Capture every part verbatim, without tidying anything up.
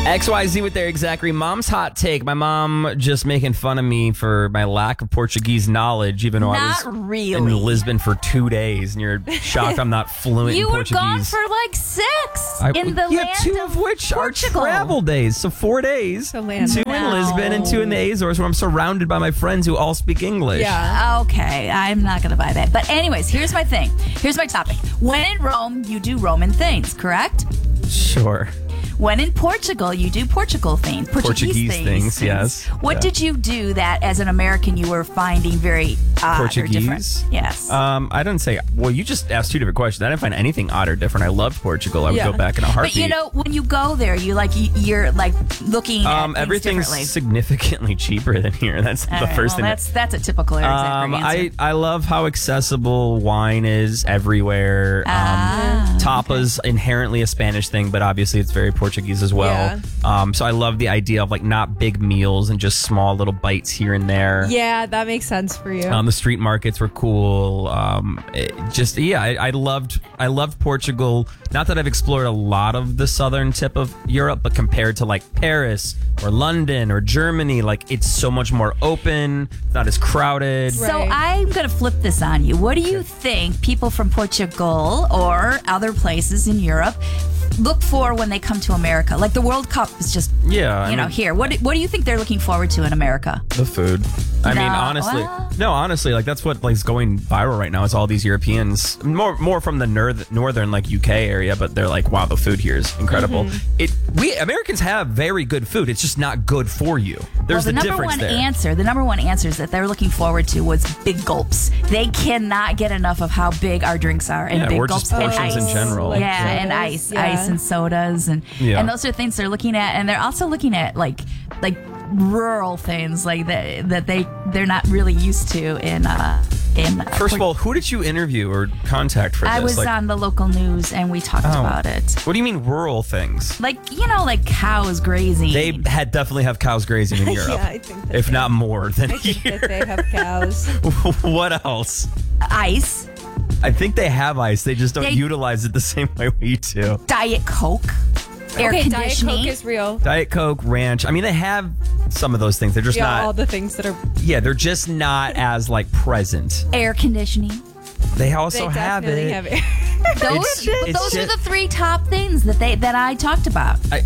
X Y Z with their exactly mom's hot take. My mom just making fun of me for my lack of Portuguese knowledge, even though not I was really. in Lisbon for two days, and you're shocked I'm not fluent you in were Portuguese. gone for like six I, in the yeah, land two of of which Portugal. are travel days, so four days. The land two of- in No. Lisbon and two in the Azores, where I'm surrounded by my friends who all speak English. Yeah. Okay, I'm not going to buy that. But anyways, here's my thing. Here's my topic. When in Rome, you do Roman things, correct? Sure. When in Portugal, you do Portugal things. Portuguese, Portuguese things. things, yes. What Yeah. did you do that, as an American, you were finding very odd or different? Portuguese? Yes. Um, I didn't say. Well, you just asked two different questions. I didn't find anything odd or different. I loved Portugal. I would Yeah. go back in a heartbeat. but you know, when you go there, you like you- you're like looking at um, things everything's differently. significantly cheaper than here. That's All the right, first well, thing. that's that's a typical that, exact um, I answer. I love how accessible wine is everywhere. Um, Ah, tapa's inherently a Spanish thing, but obviously it's very Portuguese as well. Yeah. Um, so I love the idea of like not big meals and just small little bites here and there. Yeah, that makes sense for you. Um, the street markets were cool. Um, it just yeah, I, I loved I loved Portugal. Not that I've explored a lot of the southern tip of Europe, but compared to like Paris or London or Germany, like it's so much more open, not as crowded. Right. So I'm going to flip this on you. What do you think people from Portugal or other places in Europe look for when they come to America? Like the World Cup is just, Yeah, I you know, mean- here. What do, what do you think they're looking forward to in America? The food. I No, mean, honestly, well- no, honestly, like that's what like is going viral right now. Is all these Europeans, more more from the north, northern like U K area, but they're like, wow, the food here is incredible. Mm-hmm. It we Americans have very good food. It's just not good for you. There's well, the, the, number difference one there. answer, the number one answers that they're looking forward to was big gulps. They cannot get enough of how big our drinks are, and Yeah, big or gulps just and portions ice. in general. Like yeah, and sodas, ice, yeah. ice and sodas, and Yeah. and those are things they're looking at, and they're also looking at like like rural things like that that they they're not really used to in uh in. Uh, First of all, who did you interview or contact for I this? was like, on the local news and we talked Oh. about it. what do you mean rural things? Like you know, like cows grazing. They had definitely have cows grazing in Europe, Yeah, I think that if they- not more than I think here. that they have cows. What else? ice, I think they have ice. They just don't They- utilize it the same way we do. Diet Coke, air Okay, Diet conditioning. Coke is real. Diet Coke, ranch. I mean, they have some of those things. They're just Yeah, not. all the things that are. yeah, they're just not as like present. air conditioning. They They also have definitely it. have it. Those, It's- it's those are just- the three top things that they that I talked about. I,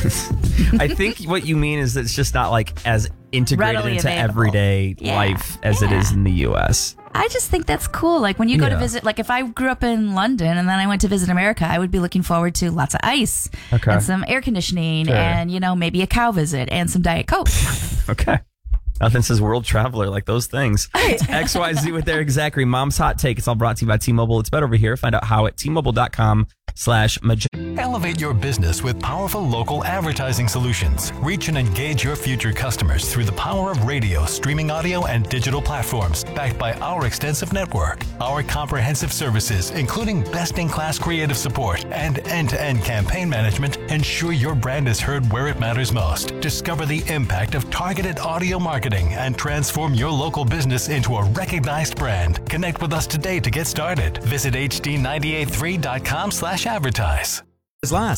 I think what you mean is that it's just not like as integrated Readily into available. everyday Yeah, life as it is yeah. in the U S. I just think that's cool. Like when you go to Yeah. visit, like if I grew up in London and then I went to visit America, I would be looking forward to lots of ice Okay. and some air conditioning Sure. and, you know, maybe a cow visit and some Diet Coke. Okay. Nothing says world traveler like those things. It's X Y Z with their exactly mom's hot take. It's all brought to you by T-Mobile. It's better over here. Find out how at T-Mobile.com slash magenta. Elevate your business with powerful local advertising solutions. Reach and engage your future customers through the power of radio, streaming audio, and digital platforms, backed by our extensive network. Our comprehensive services, including best-in-class creative support and end-to-end campaign management, ensure your brand is heard where it matters most. Discover the impact of targeted audio marketing and transform your local business into a recognized brand. Connect with us today to get started. Visit H D nine eight three dot com slash advertise. Last.